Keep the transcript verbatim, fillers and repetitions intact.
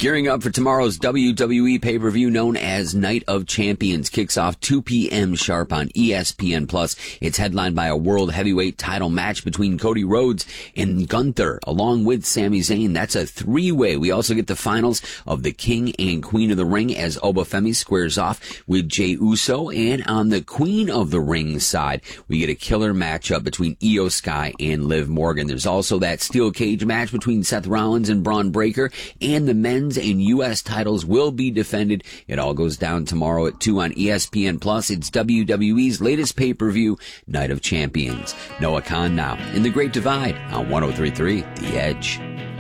Gearing up for tomorrow's W W E pay-per-view known as Night of Champions kicks off two p.m. sharp on E S P N plus. It's headlined by a world heavyweight title match between Cody Rhodes and Gunther, along with Sami Zayn. That's a three-way. We also get the finals of the King and Queen of the Ring as Obafemi squares off with Jey Uso. And on the Queen of the Ring side, we get a killer matchup between Io Sky and Liv Morgan. There's also that steel cage match between Seth Rollins and Braun Breaker, and the men's and U S titles will be defended. It all goes down tomorrow at two on E S P N plus. It's W W E's latest pay-per-view, Night of Champions. Noah Khan now in The Great Divide on one oh three point three The Edge.